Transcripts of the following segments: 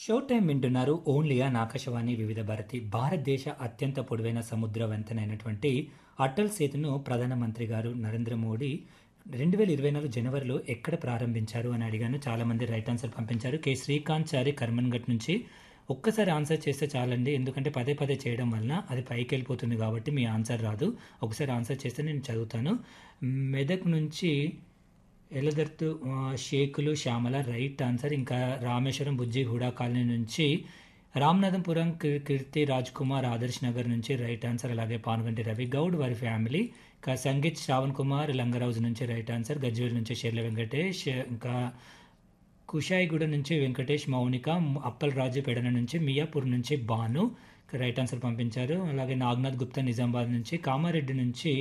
Show time వింటున్నారు only on Akashvani వివిధ భారతి. భారతదేశ అత్యంత పొడవైన సముద్ర వంతెనైనటువంటి అటల్ సేతును ప్రధానమంత్రి గారు నరేంద్ర మోడీ 2024 జనవరిలో ఎక్కడ ప్రారంభించారు అని అడిగాను. చాలామంది రైట్ ఆన్సర్ పంపించారు. శ్రీకాంత్ చారి కర్మన్ఘట్ నుంచి. ఒక్కసారి ఆన్సర్ చేస్తే చాలండి, ఎందుకంటే పదే పదే చేయడం వలన అది పైకి వెళ్ళిపోతుంది కాబట్టి మీ ఆన్సర్ రాదు. ఒకసారి ఆన్సర్ చేస్తే నేను చదువుతాను. మెదక్ నుంచి ఎలదర్తు షేకులు శ్యామల రైట్ ఆన్సర్. ఇంకా రామేశ్వరం బుజ్జి హుడా కాలనీ నుంచి రామనాథంపురం కీర్తి రాజ్ కుమార్ ఆదర్శ్ నగర్ నుంచి రైట్ ఆన్సర్. అలాగే పానుగంటి రవి గౌడ్ వారి ఫ్యామిలీ. ఇంకా సంగీత్ శ్రావణ్ కుమార్ లంగరౌజ్ నుంచి రైట్ ఆన్సర్. గజ్వేల్ నుంచి షెర్ల వెంకటేష్. ఇంకా కుషాయిగూడ నుంచి వెంకటేష్ మౌనిక. అప్పల్ రాజు పెడన నుంచి మియాపూర్ నుంచి భాను రైట్ ఆన్సర్ పంపించారు. అలాగే నాగనాథ్ గుప్తా నిజామాబాద్ నుంచి. కామారెడ్డి నుంచి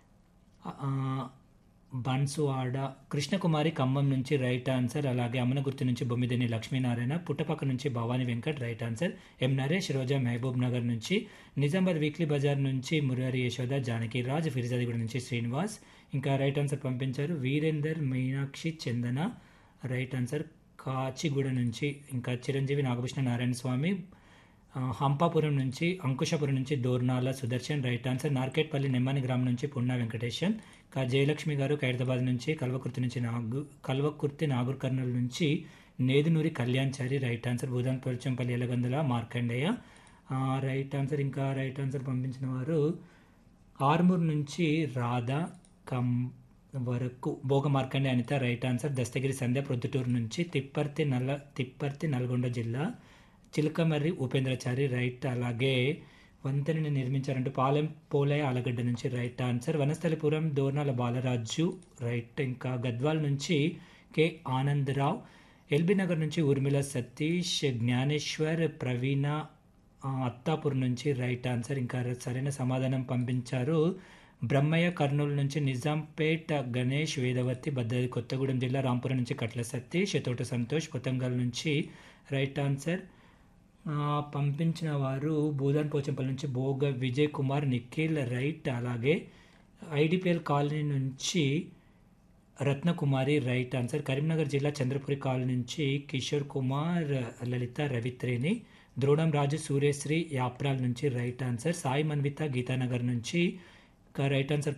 బన్సువాడ కృష్ణకుమారి ఖమ్మం నుంచి రైట్ ఆన్సర్. అలాగే అమ్మనగుర్తు నుంచి బొమ్మిదేని లక్ష్మీనారాయణ. పుట్టపక్క నుంచి భవానీ వెంకట్ రైట్ ఆన్సర్. ఎం నరేష్ రోజా మహబూబ్ నగర్ నుంచి. నిజామాబాద్ వీక్లీ బజార్ నుంచి మురారి యశోద జానకి రాజ్. ఫిర్జాదిగూడ నుంచి శ్రీనివాస్ ఇంకా రైట్ ఆన్సర్ పంపించారు. వీరేందర్ మీనాక్షి చందన రైట్ ఆన్సర్. కాచిగూడ నుంచి ఇంకా చిరంజీవి నాగభూషణ నారాయణ స్వామి. హంపాపురం నుంచి అంకుశాపురం నుంచి దోర్నాల సుదర్శన్ రైట్ ఆన్సర్. నార్కెట్పల్లి నెమ్మాని గ్రామం నుంచి పున్నా వెంకటేశన్. జయలక్ష్మి గారు ఖైరతాబాద్ నుంచి. కల్వకుర్తి నాగూర్ కర్నూలు నుంచి Nedunuri Kalyanchari right answer. Bhoodan పొల్చంపల్లి Elagandula Markandeya right answer. ఇంకా రైట్ ఆన్సర్ పంపించిన వారు ఆర్మూర్ నుంచి రాధా వరకు భోగ మార్కండే అనిత రైట్ ఆన్సర్. దస్తగిరి సంధ్య ప్రొద్దుటూరు నుంచి. తిప్పర్తి నల్గొండ జిల్లా. చిలకమర్రి ఉపేంద్రచారి రైట్. అలాగే వంతెనని నిర్మించారంటూ పాలెం పోలయ్య ఆలగడ్డ నుంచి right answer. Vanasthalipuram Dornala Balaraju right. ఇంకా గద్వాల్ నుంచి కె ఆనందరావు. ఎల్బీ నగర్ నుంచి ఊర్మిళ సతీష్. జ్ఞానేశ్వర్ ప్రవీణ అత్తాపూర్ నుంచి రైట్ ఆన్సర్. ఇంకా సరైన సమాధానం పంపించారు బ్రహ్మయ్య కర్నూలు నుంచి. నిజాంపేట్ గణేష్ వేదవతి భద్రాద్రి కొత్తగూడెం జిల్లా. రాంపురం నుంచి కట్ల సతీష్. తోట సంతోష్ కొత్తంగల్ నుంచి రైట్ ఆన్సర్. పంపించిన వారు భూదాన్ పోచంపల్లి నుంచి భోగ విజయ్ కుమార్ నిఖిల్ రైట్. అలాగే ఐడిపిఎల్ కాలనీ నుంచి రత్నకుమారి రైట్ ఆన్సర్. కరీంనగర్ జిల్లా చంద్రపురి కాలనీ నుంచి కిషోర్ కుమార్ లలిత రవిత్రేని. ద్రోణం రాజు సూర్యశ్రీ యాప్రాల్ నుంచి రైట్ ఆన్సర్. సాయి మన్విత గీతానగర్ నుంచి రైట్ ఆన్సర్